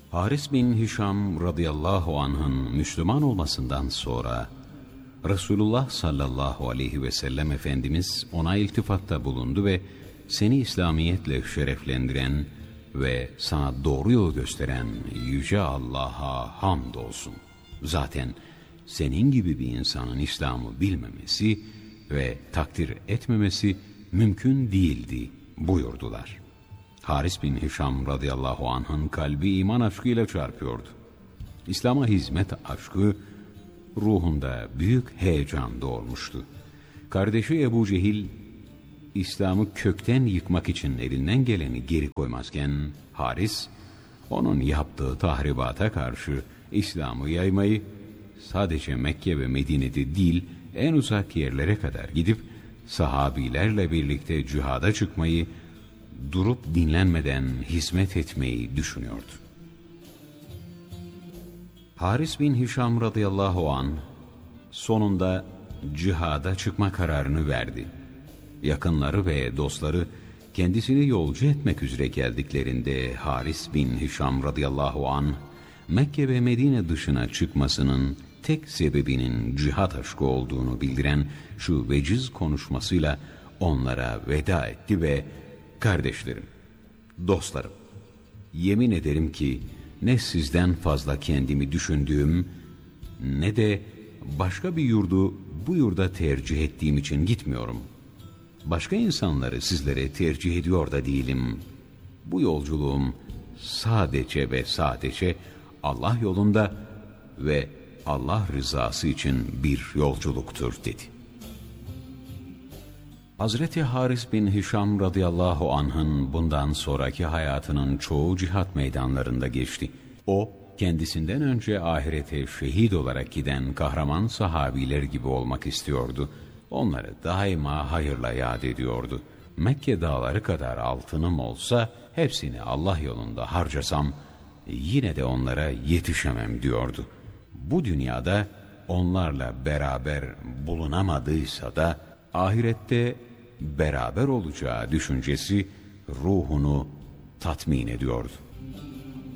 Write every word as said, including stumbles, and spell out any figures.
Haris bin Hişam radıyallahu anh'ın Müslüman olmasından sonra Resulullah sallallahu aleyhi ve sellem Efendimiz ona iltifatta bulundu ve seni İslamiyetle şereflendiren ve sana doğru yol gösteren Yüce Allah'a hamdolsun. Zaten senin gibi bir insanın İslam'ı bilmemesi ve takdir etmemesi mümkün değildi buyurdular. Haris bin Hişam radıyallahu anh'ın kalbi iman aşkıyla çarpıyordu. İslam'a hizmet aşkı ruhunda büyük heyecan doğurmuştu. Kardeşi Ebu Cehil, İslam'ı kökten yıkmak için elinden geleni geri koymazken, Haris, onun yaptığı tahribata karşı İslam'ı yaymayı, sadece Mekke ve Medine'de değil, en uzak yerlere kadar gidip, sahabilerle birlikte cihada çıkmayı, durup dinlenmeden hizmet etmeyi düşünüyordu. Haris bin Hişam radıyallahu anh sonunda cihada çıkma kararını verdi. Yakınları ve dostları kendisini yolcu etmek üzere geldiklerinde Haris bin Hişam radıyallahu anh Mekke ve Medine dışına çıkmasının tek sebebinin cihat aşkı olduğunu bildiren şu veciz konuşmasıyla onlara veda etti ve "Kardeşlerim, dostlarım, yemin ederim ki ne sizden fazla kendimi düşündüğüm ne de başka bir yurdu bu yurda tercih ettiğim için gitmiyorum. Başka insanları sizlere tercih ediyor da değilim. Bu yolculuğum sadece ve sadece Allah yolunda ve Allah rızası için bir yolculuktur" dedi. Hazreti Haris bin Hişam radıyallahu anh'ın bundan sonraki hayatının çoğu cihat meydanlarında geçti. O, kendisinden önce ahirete şehit olarak giden kahraman sahabiler gibi olmak istiyordu. Onları daima hayırla yad ediyordu. Mekke dağları kadar altınım olsa hepsini Allah yolunda harcasam yine de onlara yetişemem diyordu. Bu dünyada onlarla beraber bulunamadıysa da ahirette beraber olacağı düşüncesi ruhunu tatmin ediyordu.